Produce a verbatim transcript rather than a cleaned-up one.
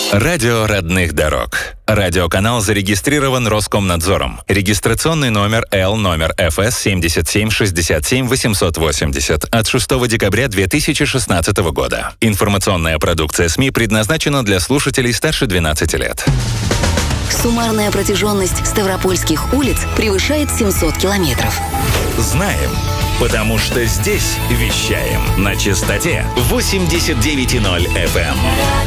Радио родных дорог. Радиоканал зарегистрирован Роскомнадзором. Регистрационный номер Л номер эф эс семьдесят семь шестьдесят семь восемьсот восемьдесят от шестого декабря две тысячи шестнадцатого года. Информационная продукция СМИ предназначена для слушателей старше двенадцати лет. Суммарная протяженность Ставропольских улиц превышает семьсот километров. Знаем, потому что здесь вещаем на частоте восемьдесят девять и ноль эф эм.